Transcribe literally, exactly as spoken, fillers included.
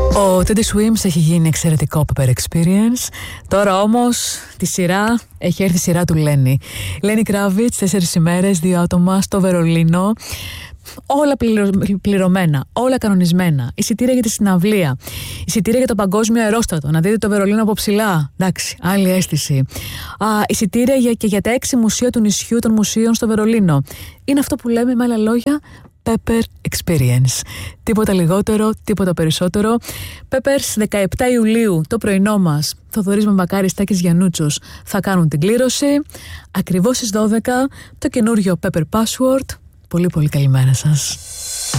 Ο Teddy Swims έχει γίνει εξαιρετικό Pepper Experience. Τώρα όμως τη σειρά έχει έρθει η σειρά του Lenny. Lenny Kravitz, τέσσερις ημέρες, δύο άτομα στο Βερολίνο. Όλα πληρω... πληρωμένα, όλα κανονισμένα. Εισιτήρια για τη συναυλία, εισιτήρια για το παγκόσμιο αερόστρατο. Να δείτε το Βερολίνο από ψηλά. Εντάξει, άλλη αίσθηση. Α, εισιτήρια για... και για τα έξι μουσεία του νησιού των μουσείων στο Βερολίνο. Είναι αυτό που λέμε με άλλα λόγια Pepper Experience. Τίποτα λιγότερο, τίποτα περισσότερο. Peppers, δεκαεπτά Ιουλίου, το πρωινό μας. Θοδωρής Μαμπακάρης, Τάκης Γιαννούτσος θα κάνουν την κλήρωση. Ακριβώς στις δώδεκα το καινούριο Pepper Password. Πολύ πολύ καλημέρα σας.